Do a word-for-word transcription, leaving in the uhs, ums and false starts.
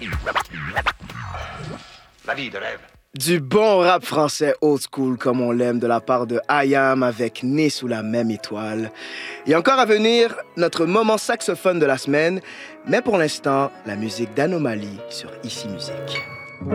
La vie de rêve. Du bon rap français old school comme on l'aime de la part de I A M avec Né sous la même étoile. Et encore à venir, notre moment saxophone de la semaine. Mais pour l'instant, la musique d'Anomalie sur Ici Musique.